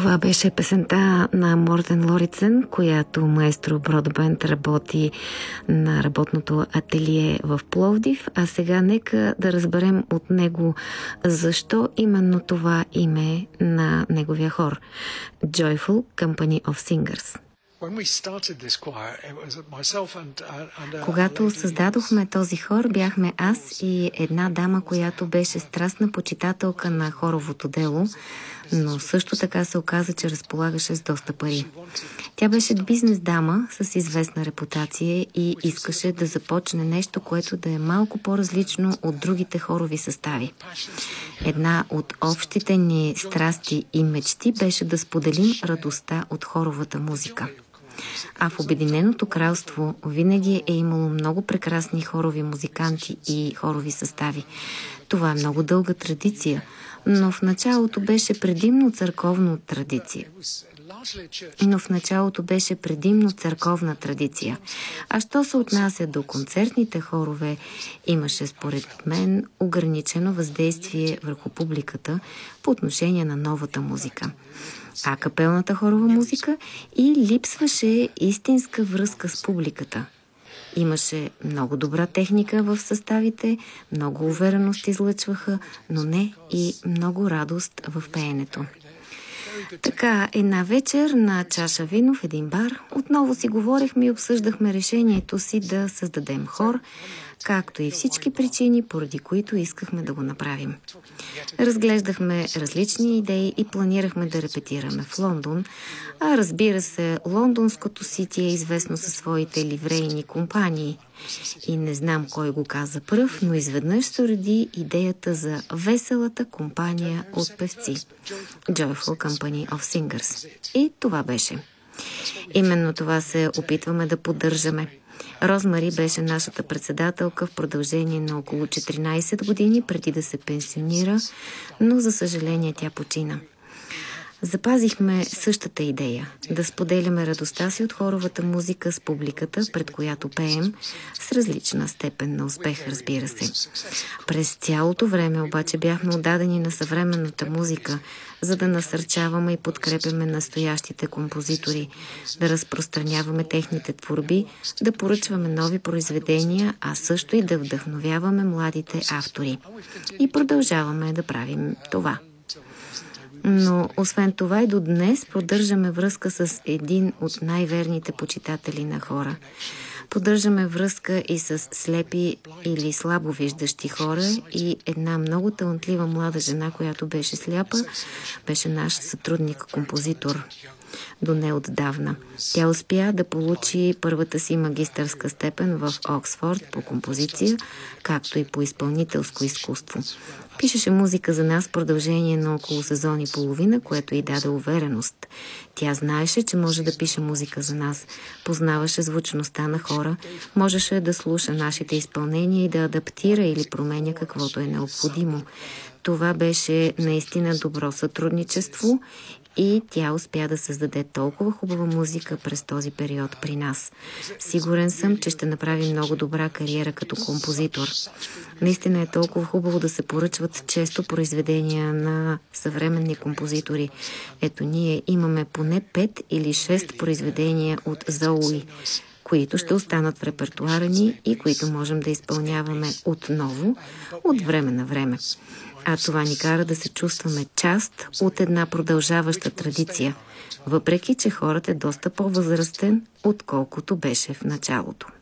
Това беше песента на Мортен Лорицен, която маестро Бродбенд работи на работното ателие в Пловдив. А сега нека да разберем от него защо именно това име на неговия хор – Joyful Company of Singers. Когато създадохме този хор, бяхме аз и една дама, която беше страстна почитателка на хоровото дело, но също така се оказа, че разполагаше с доста пари. Тя беше бизнес дама с известна репутация и искаше да започне нещо, което да е малко по-различно от другите хорови състави. Една от общите ни страсти и мечти беше да споделим радостта от хоровата музика. А в Обединеното кралство винаги е имало много прекрасни хорови музиканти и хорови състави. Това е много дълга традиция, но в началото беше предимно църковна традиция. А що се отнася до концертните хорове, имаше според мен ограничено въздействие върху публиката по отношение на новата музика. А капелната хорова музика и липсваше истинска връзка с публиката. Имаше много добра техника в съставите, много увереност излъчваха, но не и много радост в пеенето. Така, една вечер на чаша вино в един бар отново си говорихме и обсъждахме решението си да създадем хор, както и всички причини, поради които искахме да го направим. Разглеждахме различни идеи и планирахме да репетираме в Лондон, а разбира се, лондонското сити е известно със своите ливрейни компании. И не знам кой го каза пръв, но изведнъж се роди идеята за веселата компания от певци – Joyful Company of Singers. И това беше. Именно това се опитваме да поддържаме. Розмари беше нашата председателка в продължение на около 14 години преди да се пенсионира, но за съжаление тя почина. Запазихме същата идея – да споделяме радостта си от хоровата музика с публиката, пред която пеем, с различна степен на успех, разбира се. През цялото време обаче бяхме отдадени на съвременната музика, за да насърчаваме и подкрепяме настоящите композитори, да разпространяваме техните творби, да поръчваме нови произведения, а също и да вдъхновяваме младите автори. И продължаваме да правим това. Но освен това и до днес поддържаме връзка с един от най-верните почитатели на хора. Поддържаме връзка и с слепи или слабовиждащи хора и една много талантлива млада жена, която беше сляпа, беше наш сътрудник-композитор до неотдавна. Тя успя да получи първата си магистърска степен в Оксфорд по композиция, както и по изпълнителско изкуство. Пишеше музика за нас в продължение на около сезон и половина, което й даде увереност. Тя знаеше, че може да пише музика за нас, познаваше звучността на хора, можеше да слуша нашите изпълнения и да адаптира или променя каквото е необходимо. Това беше наистина добро сътрудничество и тя успя да създаде толкова хубава музика през този период при нас. Сигурен съм, че ще направи много добра кариера като композитор. Наистина е толкова хубаво да се поръчват често произведения на съвременни композитори. Ето, ние имаме поне 5 или 6 произведения от Зоуи, които ще останат в репертуара ни и които можем да изпълняваме отново, от време на време. А това ни кара да се чувстваме част от една продължаваща традиция, въпреки че хорът е доста по-възрастен, отколкото беше в началото.